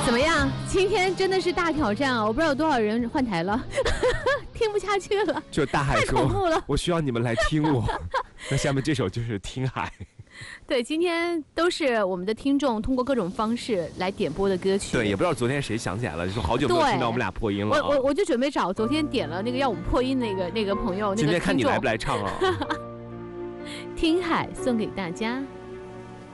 怎么样？今天真的是大挑战啊！我不知道有多少人换台了，听不下去了。 就大海太恐怖了说：“我需要你们来听我。”那下面这首就是《听海》。 对，今天都是我们的听众通过各种方式来点播的歌曲。 对，也不知道昨天谁想起来了，就说好久没有听到我们俩破音了、啊。 我就准备找昨天点了那个要我们破音那个朋友。 今天看你来不来唱啊？ 听海送给大家。